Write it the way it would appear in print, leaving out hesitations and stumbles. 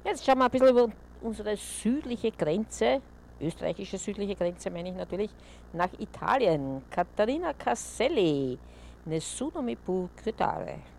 Jetzt schauen wir ein bisschen über unsere südliche Grenze, österreichische südliche Grenze meine ich natürlich, nach Italien. Caterina Caselli, Nessuno mi può credere.